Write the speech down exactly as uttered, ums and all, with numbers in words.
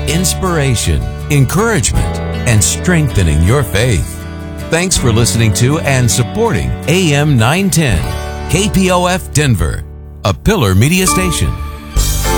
inspiration, encouragement, and strengthening your faith. Thanks for listening to and supporting A M nine ten, K P O F Denver, a Pillar Media Station.